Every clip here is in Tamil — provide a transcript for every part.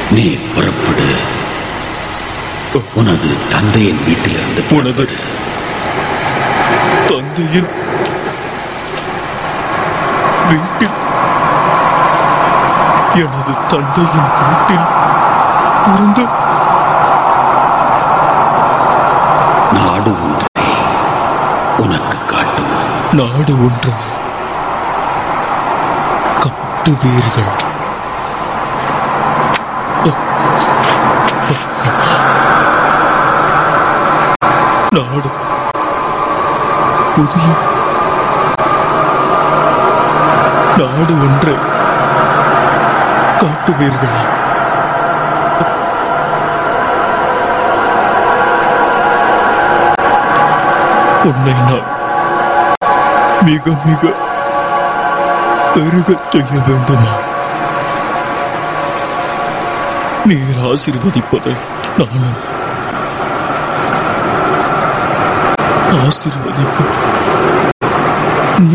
நீ புறப்படு. உனது தந்தையின் வீட்டிலிருந்து உனது தந்தையின் வீட்டில், எனது தந்தையின் வீட்டில் இருந்து நாடு ஒன்றை உனக்கு காட்டும். நாடு ஒன்றை காட்டுவீர்கள். நாடு புதிய நாடு ஒன்றை காட்டுவீர்களா? உன்னை நான் மிக மிக பெருகச் செய்ய வேண்டுமா? நீர் ஆசீர்வதிப்பதை நானும் ஆசீர்வதிக்க, நீ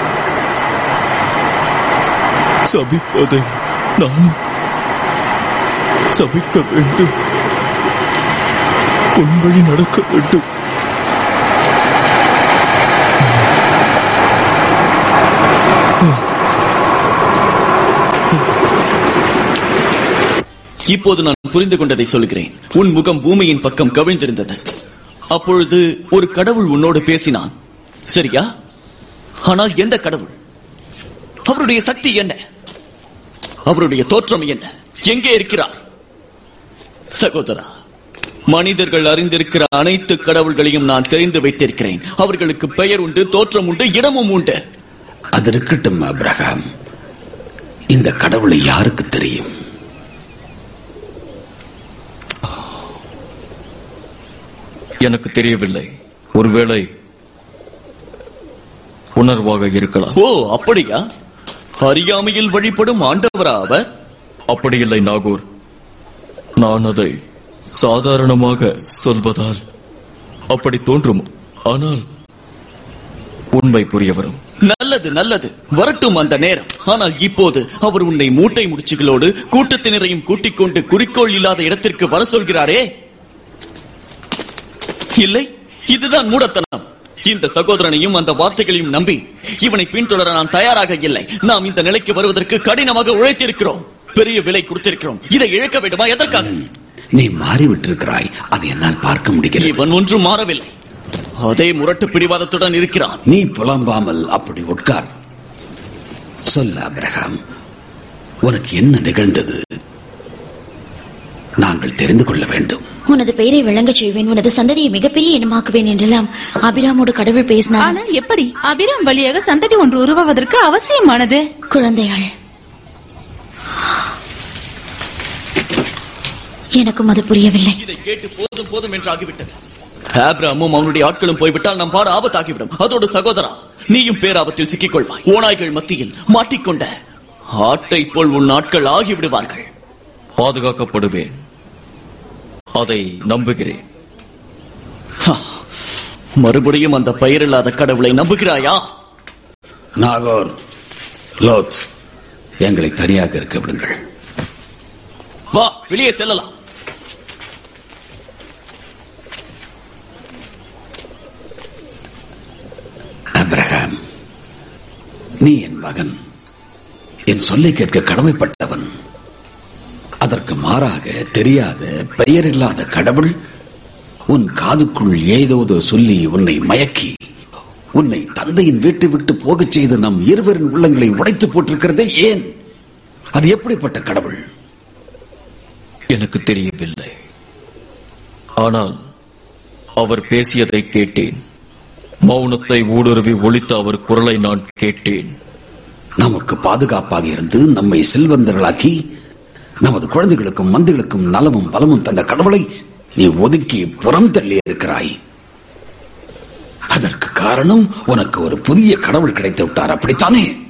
சபிப்பதை நானும் சபிக்க வேண்டும். உன் வழி நடக்க வேண்டும். இப்போது நான் புரிந்து கொண்டதை சொல்கிறேன். உன் முகம் பூமியின் பக்கம் கவிழ்ந்திருந்தது. அப்பொழுது ஒரு கடவுள் உன்னோடு பேசினான், சரியா? ஆனால் எந்த கடவுள்? அவருடைய சக்தி என்ன? அவருடைய தோற்றம் என்ன? எங்கே இருக்கிறார்? சகோதரா, மனிதர்கள் அறிந்திருக்கிற அனைத்து கடவுள்களையும் நான் தெரிந்து வைத்திருக்கிறேன். அவர்களுக்கு பெயர் உண்டு, தோற்றம் உண்டு, இடமும் உண்டு. அது இருக்கட்டும் ஆபிரகாம், இந்த கடவுளை யாருக்கு தெரியும்? எனக்கு தெரியவில்லை. ஒருவேளை உணர்வாக இருக்கலாம். ஓ, அப்படியா? அறியாமையில் வழிபடும் ஆண்டவரா அவர்? அப்படியில்லை நாகூர், நான் அதை சாதாரணமாக சொல்வதால் அப்படி தோன்றும். ஆனால் உண்மை புரிய வரும். நல்லது நல்லது, வரட்டும் அந்த நேரம். ஆனால் இப்போது அவர் உன்னை மூட்டை முடிச்சுகளோடு கூட்டத்தினரையும் கூட்டிக் கொண்டு குறிக்கோள் இல்லாத இடத்திற்கு வர சொல்கிறாரே. இல்லை, இதுதான் மூடத்தனம். இந்த சகோதரனையும் அந்த வார்த்தைகளையும் நம்பி இவனை பின்தொடர நான் தயாராக இல்லை. நாம் இந்த நிலைக்கு வருவதற்கு கடினமாக உழைத்திருக்கிறோம், பெரிய விலை கொடுத்திருக்கிறோம். இதை இழக்க வேண்டுமா? எதற்காக? நீ மாறிவிட்டிருக்கிறாய், அதை என்னால் பார்க்க முடிகிறது. இவன் ஒன்றும் மாறவில்லை, அதே முரட்டு பிடிவாதத்துடன் இருக்கிறான். நீ புலம்பாமல் அப்படி உட்கார். சொல்ல ஆபிரகாம், உனக்கு என்ன நிகழ்ந்தது? நாங்கள் தெரிந்து கொள்ள வேண்டும். உனது பெயரை விளங்கச் செய்வேன், உனது சந்ததியை மிகப்பெரிய இனமாக்குவேன் என்றெல்லாம் ஆபிராமோடு கடவுள் பேசினார். ஆனால் எப்படி? ஆபிராம் வழியாக சந்ததி ஒன்று உருவாவதற்கு அவசியமானது குழந்தைகள். எனக்கும் அது புரியவில்லை. இதை கேட்டு போதும் போதும் என்று ஆகிவிட்டது. ஆபிரகாமும் அவனுடைய ஆட்களும் போய்விட்டால் நம் பாடு ஆபத்தாகிவிடும். அதோடு சகோதரா, நீயும் பேராபத்தில் சிக்கிக் கொள்வாய். ஓநாய்கள் மத்தியில் மாட்டிக்கொண்ட ஆட்டை போல் உன் ஆட்கள் ஆகிவிடுவார்கள். பாதுகாக்கப்படுவேன், அதை நம்புகிறேன். மறுபடியும் அந்த பெயரில்லாத கடவுளை நம்புகிறாயா? நாகோர், லோத், எங்களை தனியாக இருக்க விடுங்கள். வா, வெளியே செல்லலாம். ஆபிரகாம், நீ என் மகன், என் சொல்லை கேட்க கடமைப்பட்டவன். அதற்கு மாறாக தெரியாத பெயரில்லாத கடவுள் உன் காதுக்குள் ஏதோ சொல்லி உன்னை மயக்கி உன்னை தந்தையின் வீட்டை விட்டு போகச் செய்து நம் இருவரின் உள்ளங்களை உடைத்து போட்டிருக்கிறதே, ஏன்? அது எப்படிப்பட்ட கடவுள்? எனக்கு தெரியவில்லை. ஆனால் அவர் பேசியதை கேட்டேன். மௌனத்தை ஊடுருவி ஒலித்த அவர் குரலை நான் கேட்டேன். நமக்கு பாதுகாப்பாக இருந்து நம்மை செல்வந்தர்களாக்கி நமது குழந்தைகளுக்கும் மந்தைகளுக்கும் நலமும் பலமும் தந்த கடவுளை நீ ஒதுக்கி புறம் தள்ளி இருக்கிறாய். அதற்கு காரணம் உனக்கு ஒரு புதிய கடவுள் கிடைத்து விட்டார், அப்படித்தானே?